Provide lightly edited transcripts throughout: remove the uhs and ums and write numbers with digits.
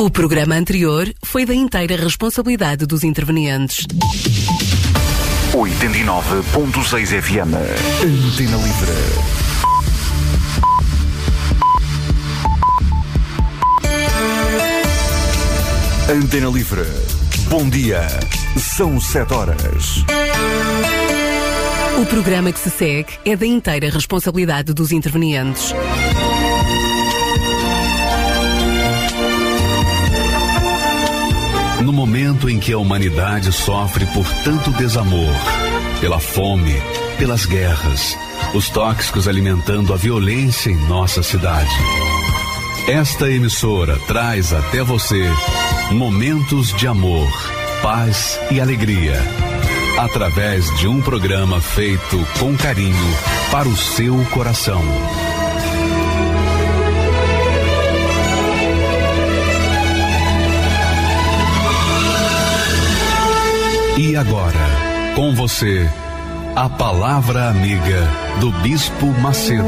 O programa anterior foi da inteira responsabilidade dos intervenientes. 89.6 FM. Antena Livre. Antena Livre. Bom dia. São 7 horas. O programa que se segue é da inteira responsabilidade dos intervenientes. No momento em que a humanidade sofre por tanto desamor, pela fome, pelas guerras, os tóxicos alimentando a violência em nossa cidade, esta emissora traz até você momentos de amor, paz e alegria, através de um programa feito com carinho para o seu coração. E agora, com você, a palavra amiga do Bispo Macedo.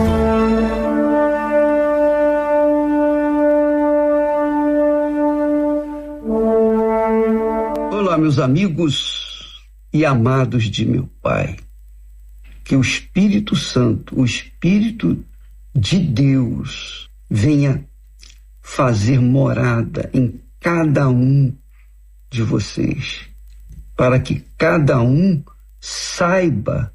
Olá, meus amigos e amados de meu Pai. Que o Espírito Santo, o Espírito de Deus, venha fazer morada em cada um de vocês, para que cada um saiba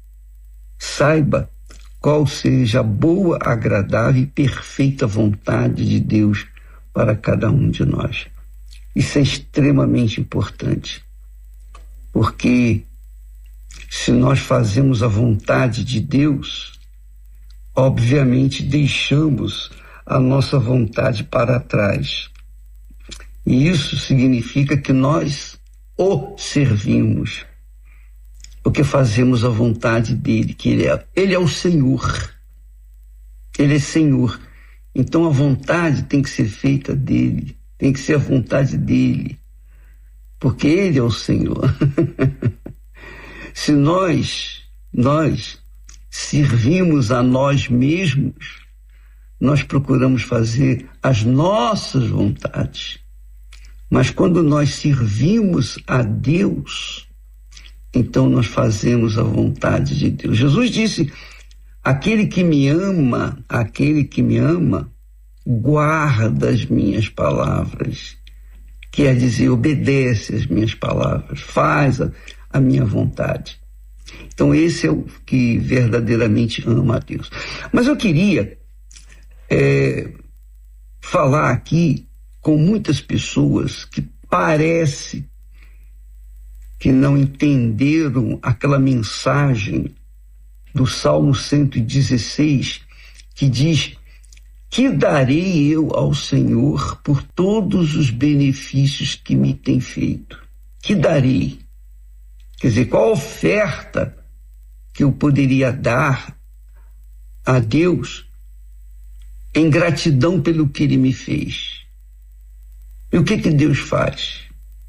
qual seja a boa, agradável e perfeita vontade de Deus para cada um de nós. Isso é extremamente importante, porque se nós fazemos a vontade de Deus, obviamente deixamos a nossa vontade para trás. E isso significa que nós o servimos, porque fazemos a vontade dele, que ele é o Senhor. Ele é Senhor. Então a vontade tem que ser feita dele, tem que ser a vontade dele, porque ele é o Senhor. Se nós servimos a nós mesmos, nós procuramos fazer as nossas vontades. Mas quando nós servimos a Deus, então nós fazemos a vontade de Deus. Jesus disse: aquele que me ama, guarda as minhas palavras. Quer dizer, obedece as minhas palavras, faz a minha vontade. Então esse é o que verdadeiramente ama a Deus. Mas eu queria falar aqui com muitas pessoas que parece que não entenderam aquela mensagem do Salmo 116, que diz: que darei eu ao Senhor por todos os benefícios que me tem feito? Que darei? Quer dizer, qual a oferta que eu poderia dar a Deus em gratidão pelo que Ele me fez? E o que Deus faz?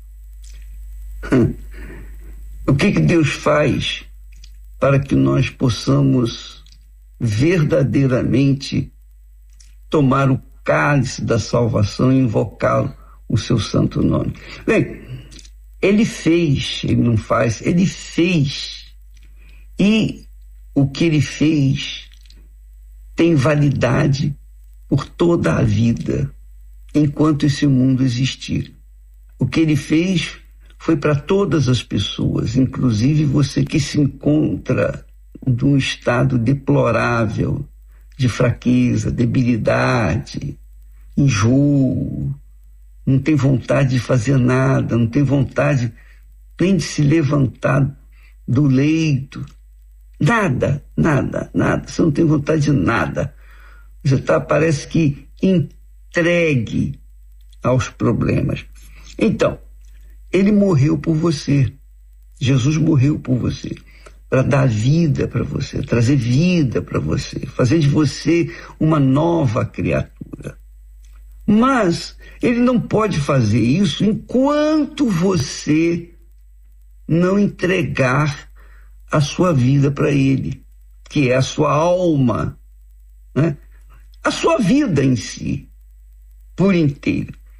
O que Deus faz para que nós possamos verdadeiramente tomar o cálice da salvação e invocá-lo, o seu santo nome? Bem, Ele fez, Ele não faz, Ele fez. E o que Ele fez tem validade por toda a vida, enquanto esse mundo existir. O que Ele fez foi para todas as pessoas, inclusive você que se encontra num estado deplorável de fraqueza, debilidade, enjoo, não tem vontade de fazer nada, não tem vontade nem de se levantar do leito, nada, você não tem vontade de nada. Você parece que entregue aos problemas. Então, Ele morreu por você. Jesus morreu por você, para dar vida para você, trazer vida para você, fazer de você uma nova criatura. Mas Ele não pode fazer isso enquanto você não entregar a sua vida para Ele, que é a sua alma, né? A sua vida em si, por inteiro.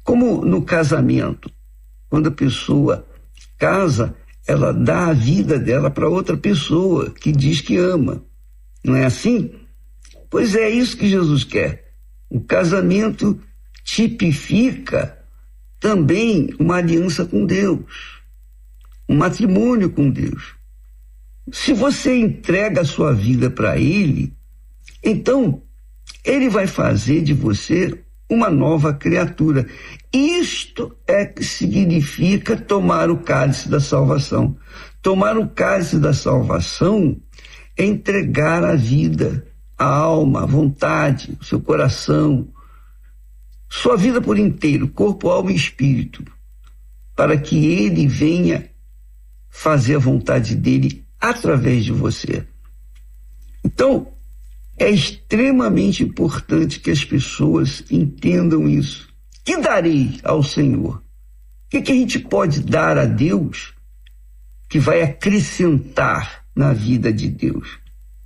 Como no casamento, quando a pessoa casa, ela dá a vida dela para outra pessoa que diz que ama. Não é assim? Pois é isso que Jesus quer. O casamento tipifica também uma aliança com Deus, um matrimônio com Deus. Se você entrega a sua vida para Ele, então Ele vai fazer de você uma nova criatura. Isto é que significa tomar o cálice da salvação. Tomar o cálice da salvação é entregar a vida, a alma, a vontade, o seu coração, sua vida por inteiro, corpo, alma e espírito, para que Ele venha fazer a vontade dele através de você. Então, é extremamente importante que as pessoas entendam isso. Que darei ao Senhor? O que a gente pode dar a Deus que vai acrescentar na vida de Deus?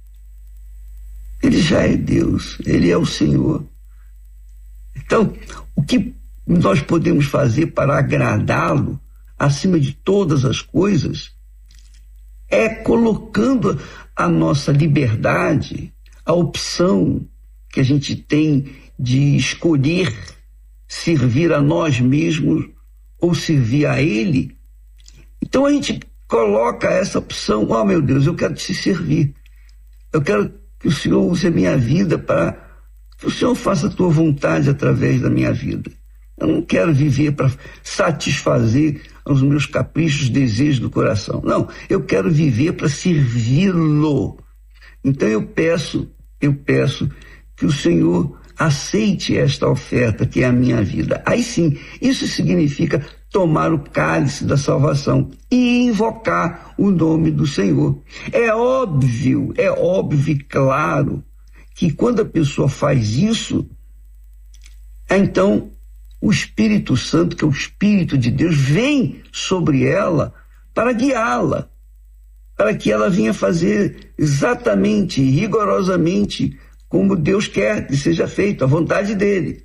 Ele já é Deus, Ele é o Senhor. Então, o que nós podemos fazer para agradá-lo, acima de todas as coisas, é colocando a nossa liberdade, a opção que a gente tem de escolher servir a nós mesmos ou servir a Ele. Então a gente coloca essa opção: oh meu Deus, eu quero te servir, eu quero que o Senhor use a minha vida para que o Senhor faça a tua vontade através da minha vida. Eu não quero viver para satisfazer os meus caprichos, desejos do coração. Não, eu quero viver para servi-lo. Então eu peço que o Senhor aceite esta oferta que é a minha vida. Aí sim, isso significa tomar o cálice da salvação e invocar o nome do Senhor. É óbvio e claro que quando a pessoa faz isso, então o Espírito Santo, que é o Espírito de Deus, vem sobre ela para guiá-la, para que ela venha fazer exatamente, rigorosamente, como Deus quer que seja feito, a vontade dele.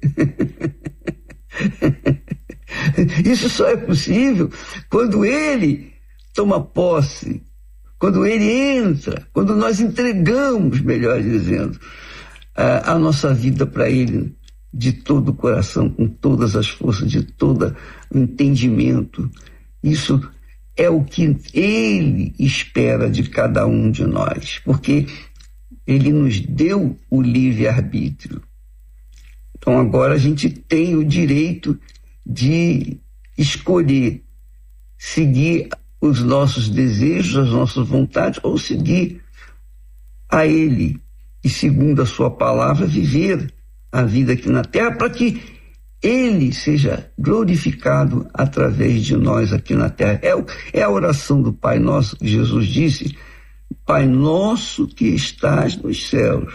Isso só é possível quando ele toma posse, quando ele entra, quando nós entregamos, melhor dizendo, a nossa vida para ele de todo o coração, com todas as forças, de todo o entendimento. Isso é o que ele espera de cada um de nós, porque ele nos deu o livre-arbítrio. Então agora a gente tem o direito de escolher seguir os nossos desejos, as nossas vontades, ou seguir a Ele e, segundo a sua palavra, viver a vida aqui na terra, para que Ele seja glorificado através de nós aqui na terra. É a oração do Pai Nosso que Jesus disse: Pai nosso que estás nos céus,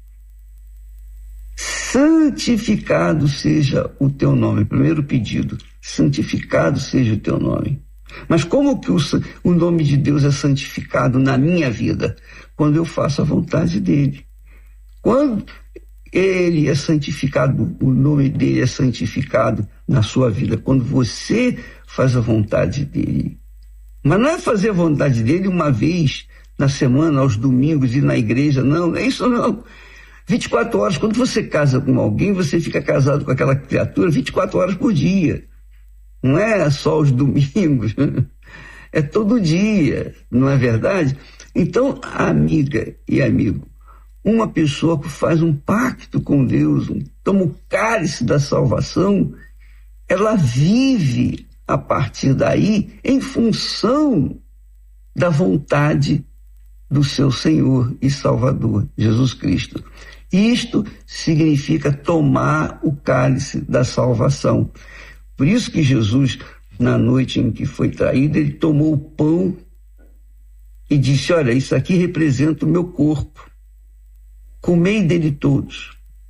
santificado seja o teu nome. Primeiro pedido, santificado seja o teu nome. Mas como que o nome de Deus é santificado na minha vida? Quando eu faço a vontade dele. Quando ele é santificado, o nome dele é santificado na sua vida, quando você faz a vontade dele. Mas não é fazer a vontade dele uma vez na semana, aos domingos, ir na igreja, não é isso não. 24 horas, quando você casa com alguém, você fica casado com aquela criatura 24 horas por dia. Não é só os domingos, é todo dia, não é verdade? Então, amiga e amigo, uma pessoa que faz um pacto com Deus, toma o cálice da salvação, ela vive a partir daí em função da vontade do seu Senhor e Salvador, Jesus Cristo. Isto significa tomar o cálice da salvação. Por isso que Jesus, na noite em que foi traído, ele tomou o pão e disse: olha, isso aqui representa o meu corpo. Comei dele todos.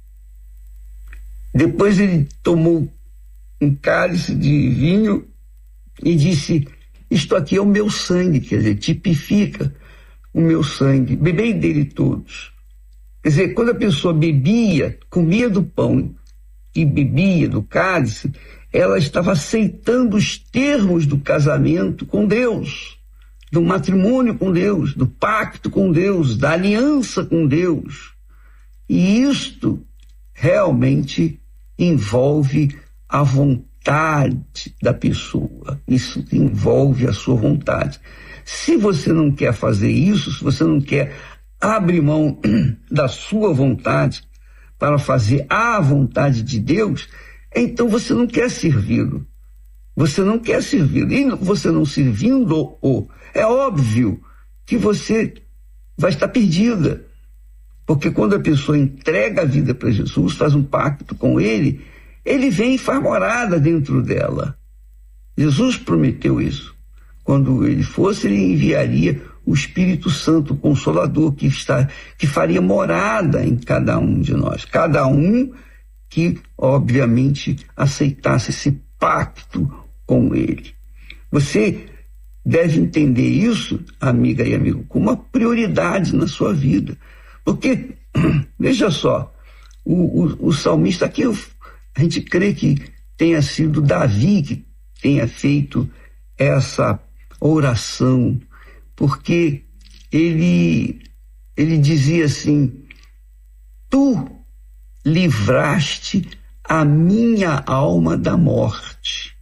Depois ele tomou um cálice de vinho e disse: isto aqui é o meu sangue, quer dizer, tipifica o meu sangue. Bebei dele todos. Quer dizer, quando a pessoa bebia, comia do pão e bebia do cálice, ela estava aceitando os termos do casamento com Deus, do matrimônio com Deus, do pacto com Deus, da aliança com Deus. E isto realmente envolve a vontade da pessoa. Isso envolve a sua vontade. Se você não quer fazer isso, se você não quer abrir mão da sua vontade para fazer a vontade de Deus, então você não quer servi-lo. Você não quer servi-lo. E você não servindo-o, é óbvio que você vai estar perdida. Porque quando a pessoa entrega a vida para Jesus, faz um pacto com Ele, Ele vem e faz morada dentro dela. Jesus prometeu isso. Quando Ele fosse, Ele enviaria o Espírito Santo, o Consolador, que faria morada em cada um de nós. Cada um que, obviamente, aceitasse esse pacto com Ele. Você deve entender isso, amiga e amigo, como uma prioridade na sua vida. Porque, veja só, o salmista aqui, a gente crê que tenha sido Davi que tenha feito essa oração, porque ele dizia assim: tu livraste a minha alma da morte,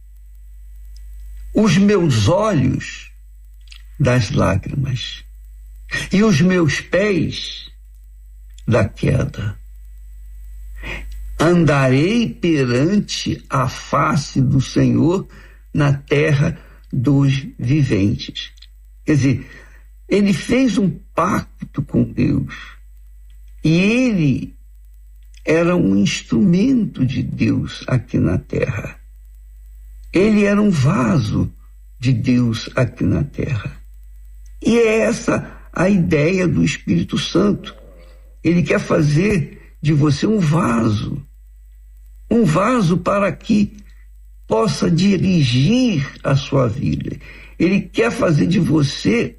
os meus olhos das lágrimas e os meus pés da queda. Andarei perante a face do Senhor na terra dos viventes. Quer dizer, ele fez um pacto com Deus e ele era um instrumento de Deus aqui na terra. Ele era um vaso de Deus aqui na terra. E é essa a ideia do Espírito Santo. Ele quer fazer de você um vaso para que possa dirigir a sua vida. Ele quer fazer de você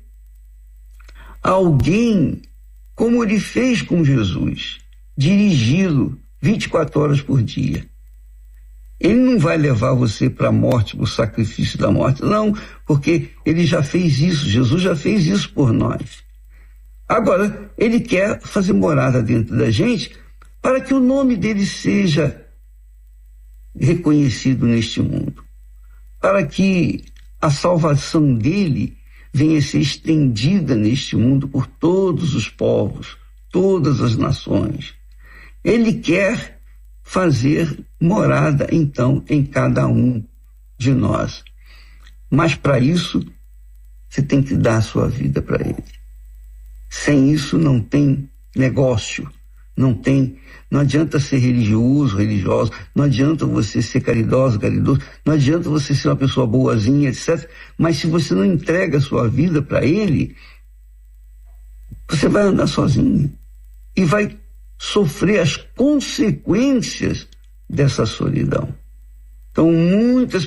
alguém como ele fez com Jesus, dirigi-lo 24 horas por dia. Ele não vai levar você para a morte, para o sacrifício da morte, não, porque ele já fez isso, Jesus já fez isso por nós. Agora, ele quer fazer morada dentro da gente para que o nome dele seja reconhecido neste mundo, para que a salvação dele venha a ser estendida neste mundo por todos os povos, todas as nações. Ele quer fazer morada, então, em cada um de nós. Mas para isso, você tem que dar a sua vida para ele. Sem isso não tem negócio, não adianta ser religioso, não adianta você ser caridoso, não adianta você ser uma pessoa boazinha, etc. Mas se você não entrega a sua vida para ele, você vai andar sozinho e vai sofrer as consequências dessa solidão. Então, muitas